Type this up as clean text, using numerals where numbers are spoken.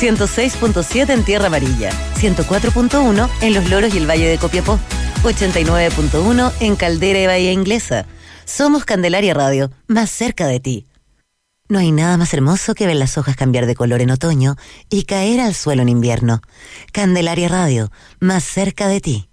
106.7 en Tierra Amarilla, 104.1 en Los Loros y el Valle de Copiapó, 89.1 en Caldera y Bahía Inglesa. Somos Candelaria Radio, más cerca de ti. No hay nada más hermoso que ver las hojas cambiar de color en otoño y caer al suelo en invierno. Candelaria Radio, más cerca de ti.